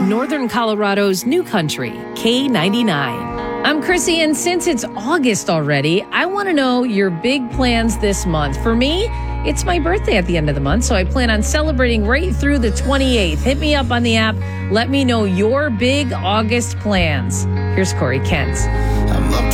Northern Colorado's new country, K99. I'm Chrissy, and since it's August already, I want to know your big plans this month. For me, it's my birthday at the end of the month, so I plan on celebrating right through the 28th. Hit me up on the app. Let me know your big August plans. Here's Corey Kent.